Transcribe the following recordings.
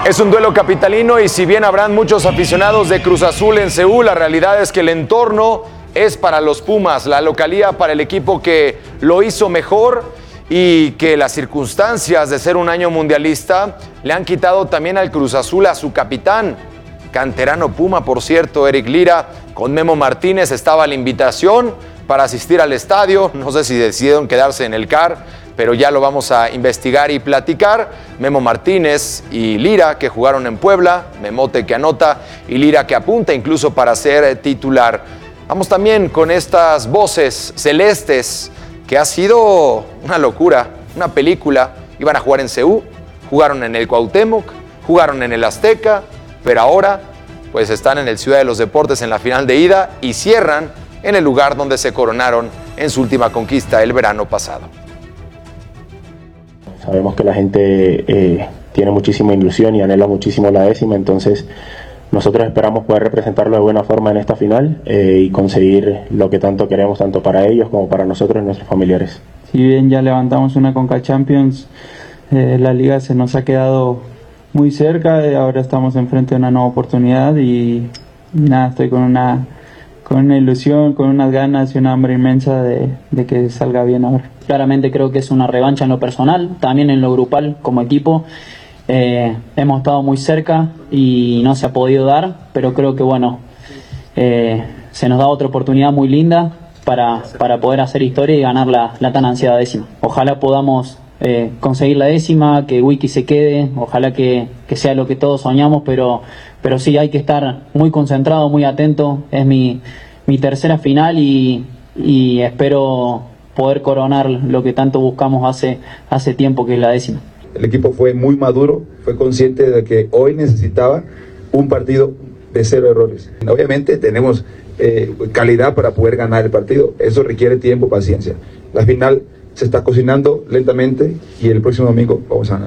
Es un duelo capitalino y si bien habrán muchos aficionados de Cruz Azul en Seúl, la realidad es que el entorno es para los Pumas, la localía para el equipo que lo hizo mejor y que las circunstancias de ser un año mundialista le han quitado también al Cruz Azul a su capitán, canterano Puma, por cierto, Eric Lira. Con Memo Martínez estaba la invitación para asistir al estadio, no sé si decidieron quedarse en el CAR, pero ya lo vamos a investigar y platicar. Memo Martínez y Lira, que jugaron en Puebla, Memote que anota y Lira que apunta incluso para ser titular. Vamos también con estas voces celestes, que ha sido una locura, una película. Iban a jugar en Seúl, jugaron en el Cuauhtémoc, jugaron en el Azteca, pero ahora pues están en el Ciudad de los Deportes en la final de ida y cierran en el lugar donde se coronaron en su última conquista el verano pasado. Sabemos que la gente tiene muchísima ilusión y anhela muchísimo la décima, entonces nosotros esperamos poder representarlo de buena forma en esta final y conseguir lo que tanto queremos, tanto para ellos como para nosotros y nuestros familiares. Si bien ya levantamos una Conca Champions, la liga se nos ha quedado muy cerca, ahora estamos enfrente de una nueva oportunidad y nada, estoy con una ilusión, con unas ganas y una hambre inmensa de que salga bien ahora. Claramente creo que es una revancha en lo personal, también en lo grupal como equipo. Hemos estado muy cerca y no se ha podido dar, pero creo que bueno, se nos da otra oportunidad muy linda para poder hacer historia y ganar la tan ansiada décima. Ojalá podamos conseguir la décima, que Wiki se quede, ojalá que sea lo que todos soñamos, pero sí hay que estar muy concentrado, muy atento. Es mi tercera final y espero poder coronar lo que tanto buscamos hace tiempo, que es la décima. El equipo fue muy maduro, fue consciente de que hoy necesitaba un partido de 0 errores. Obviamente tenemos calidad para poder ganar el partido, eso requiere tiempo, paciencia. La final se está cocinando lentamente y el próximo domingo vamos a ganar.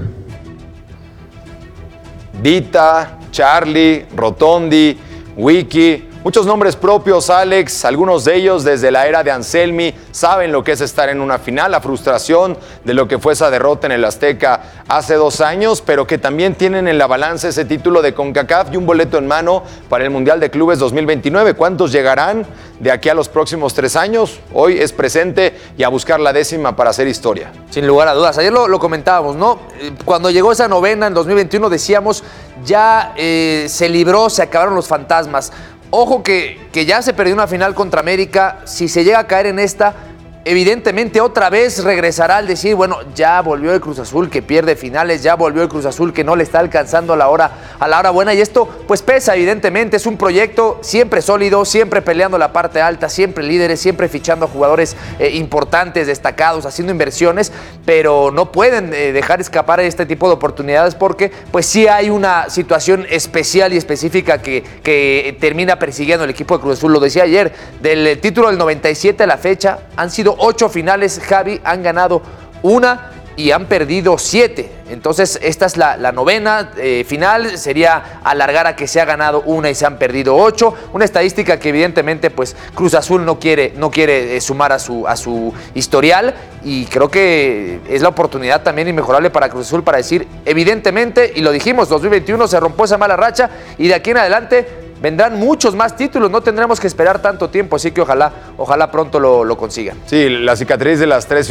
Dita, Charlie, Rotondi, Wiki, muchos nombres propios, Alex, algunos de ellos desde la era de Anselmi saben lo que es estar en una final, la frustración de lo que fue esa derrota en el Azteca hace 2 años, pero que también tienen en la balanza ese título de CONCACAF y un boleto en mano para el Mundial de Clubes 2029. ¿Cuántos llegarán de aquí a los próximos 3 años? Hoy es presente y a buscar la décima para hacer historia. Sin lugar a dudas. Ayer lo comentábamos, ¿no? Cuando llegó esa novena en 2021 decíamos, ya se libró, se acabaron los fantasmas. Ojo que ya se perdió una final contra América. Si se llega a caer en esta, evidentemente otra vez regresará al decir, bueno, ya volvió el Cruz Azul que pierde finales, ya volvió el Cruz Azul que no le está alcanzando a la hora buena, y esto pues pesa evidentemente. Es un proyecto siempre sólido, siempre peleando la parte alta, siempre líderes, siempre fichando a jugadores importantes, destacados, haciendo inversiones, pero no pueden dejar escapar este tipo de oportunidades porque pues sí hay una situación especial y específica que termina persiguiendo el equipo de Cruz Azul. Lo decía ayer, del título del 97 a la fecha han sido 8 finales, Javi, han ganado 1 y han perdido 7. Entonces esta es la novena final, sería alargar a que se ha ganado 1 y se han perdido 8. Una estadística que evidentemente pues Cruz Azul no quiere sumar a su historial, y creo que es la oportunidad también inmejorable para Cruz Azul para decir, evidentemente, y lo dijimos, 2021 se rompió esa mala racha y de aquí en adelante vendrán muchos más títulos, no tendremos que esperar tanto tiempo, así que ojalá pronto lo consigan. Sí, la cicatriz de las 3